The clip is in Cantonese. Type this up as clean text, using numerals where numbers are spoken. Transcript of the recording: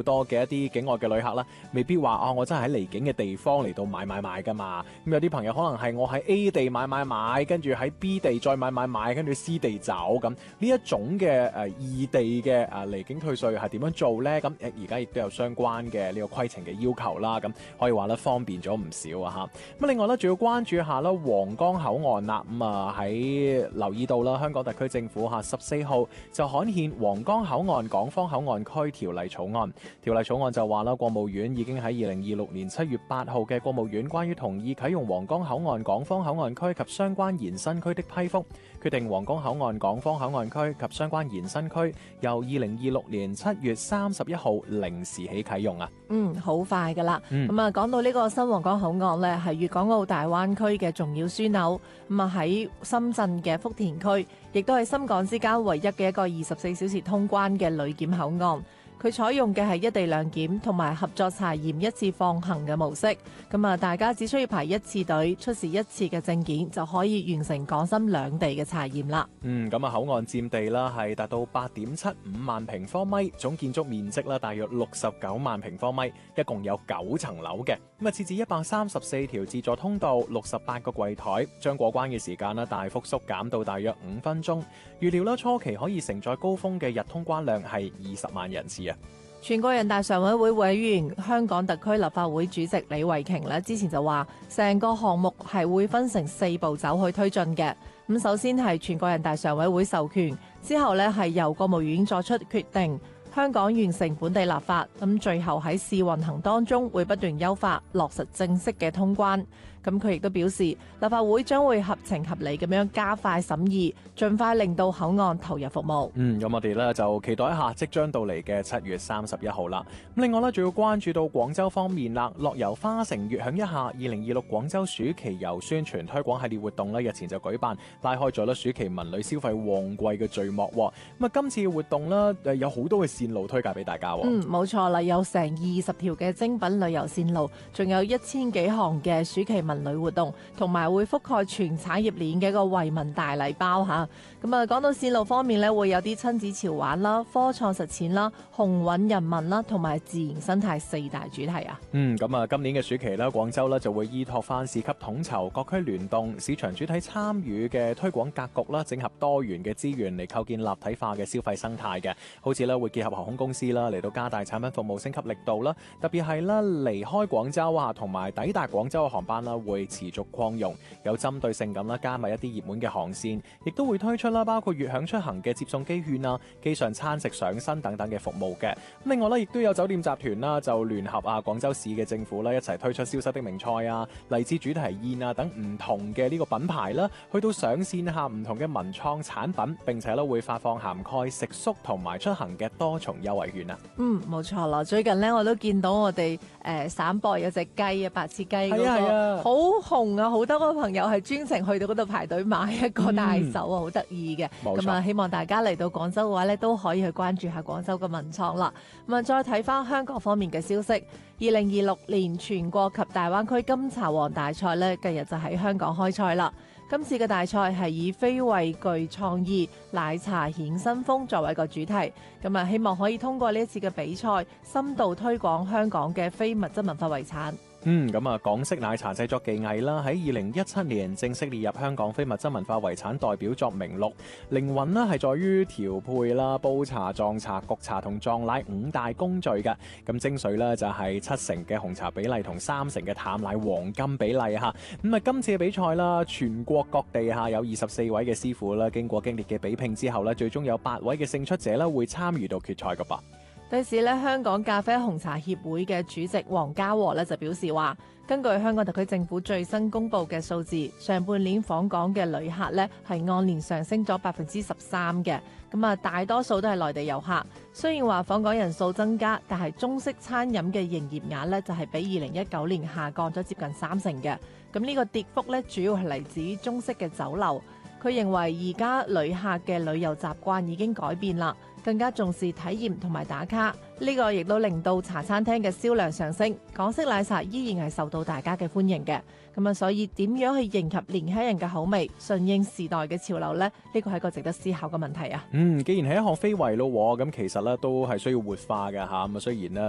好多嘅一啲境外嘅旅客啦，未必話我真係喺離境嘅地方嚟到買噶嘛。咁有啲朋友可能係我喺 A 地買，跟住喺 B 地再買，跟住 C 地走咁。呢一種嘅異地嘅離境退稅係點樣做呢？咁而家亦都有相關嘅呢個規程嘅要求啦。咁可以話咧方便咗唔少啊嚇。咁另外咧，仲要關注一下啦皇崗口岸啦。咁喺留意到啦，香港特區政府14號就刊憲皇崗口岸港方口岸區條例草案。條例草案就話啦，國務院已經喺2026年7月8號嘅國務院關於同意啟用皇崗口岸港方口岸區及相關延伸區的批覆，決定皇崗口岸港方口岸區及相關延伸區由2026年7月31號零時起啟用啊。 好快噶啦。講到呢個新皇崗口岸呢，係粵港澳大灣區嘅重要樞紐。喺深圳嘅福田區，亦都係深港之間唯一嘅一個24小時通關嘅旅檢口岸。佢採用嘅係一地兩檢同埋合作查驗一次放行嘅模式。大家只需要排一次隊，出示一次嘅證件，就可以完成港深兩地嘅查驗啦。 口岸佔地啦係達到8.75萬平方米，總建築面積啦大約69萬平方米，一共有9層樓嘅。設置134條自助通道，68個櫃台，將過關嘅時間啦大幅縮減到大約5分鐘。預料啦初期可以承載高峰嘅日通關量係20萬人次啊。 全國人大常委會委員、香港特區立法會主席李慧瓊咧之前就話，成個項目係會分成4步走去推進嘅。首先係全國人大常委會授權，之後咧係由國務院作出決定，香港完成本地立法，最後喺試運行當中會不斷優化，落實正式嘅通關。佢亦都表示，立法會將會合情合理咁樣加快審議，盡快令到口岸投入服務。 咁我哋咧就期待一下即將到嚟嘅7月31號啦。另外咧，仲要關注到廣州方面啦，樂遊花城悅享一下2026廣州暑期遊宣傳推廣系列活動咧，日前就舉辦，拉開咗暑期文旅消費旺季嘅序幕。今次嘅活動咧，有好多嘅線路推介俾大家。 冇錯啦，有成20條嘅精品旅遊線路，仲有1000幾項嘅暑期文旅活動，同埋會覆蓋全產業鏈嘅一個惠民大禮包吓。講到線路方面咧，會有啲親子潮玩啦、科創實踐啦、鴻運人文啦，同埋自然生態4大主題啊。 今年嘅暑期咧，廣州咧就會依託翻市級統籌、各區聯動、市場主體參與嘅推廣格局啦，整合多元嘅資源嚟構建立體化嘅消費生態嘅。好似咧會結合航空公司啦，嚟到加大產品服務升級力度啦，特別係啦離開廣州同埋抵達廣州嘅航班啦，會持續擴容，有針對性咁啦，加埋一啲熱門嘅航線，亦都會推出啦，包括悅享出行嘅接送機券啊、機上餐食上身等等嘅服務嘅。另外咧，亦都有酒店集團啦，就聯合廣州市嘅政府啦，一齊推出消失的名菜啊、勵志主題宴啊等唔同嘅呢個品牌啦，去到上線下唔同嘅文創產品，並且咧會發放涵蓋食宿同埋出行嘅多重優惠券啊。 冇錯啦，最近咧我都見到我哋散播有隻雞白切雞嗰個好紅啊，好多個朋友係專程去到嗰度排隊買一個大手啊，好得意嘅。希望大家嚟到廣州嘅話咧，都可以去關注下廣州嘅文創啦。再睇翻香港方面嘅消息，2026年全國及大灣區金茶王大賽咧，近日就喺香港開賽啦。今次嘅大賽係以非畏懼創意奶茶顯新風作為一個主題，希望可以通過呢一次嘅比賽，深度推廣香港嘅非物質文化遺產。 港式奶茶製作技藝啦，喺2017年正式列入香港非物質文化遺產代表作名錄。靈魂呢係在於調配啦、煲茶、撞茶、焗茶同撞奶5大工序嘅。精髓呢就係7成嘅紅茶比例同3成嘅淡奶黃金比例吓。今次嘅比賽啦，全國各地有24位嘅師傅啦，經過激烈嘅比拼之後呢，最終有8位嘅勝出者啦會參與到決賽噶噃。 對此咧，香港咖啡紅茶協會嘅主席黃家和咧就表示話，根據香港特區政府最新公布嘅數字，上半年訪港嘅旅客咧係按年上升咗13%嘅，大多數都係內地遊客。雖然話訪港人數增加，但係中式餐飲嘅營業額咧就係比2019年下降咗接近30%嘅。呢個跌幅咧主要係嚟自於中式嘅酒樓。佢認為而家旅客嘅旅遊習慣已經改變啦，更加重視體驗同埋打卡，呢個亦都令到茶餐廳嘅銷量上升。港式奶茶依然係受到大家嘅歡迎嘅，所以點樣去迎合年輕人嘅口味，順應時代嘅潮流呢？呢個係一個值得思考嘅問題啊。 既然係一項非遺咯，咁其實咧都係需要活化嘅嚇。雖然咧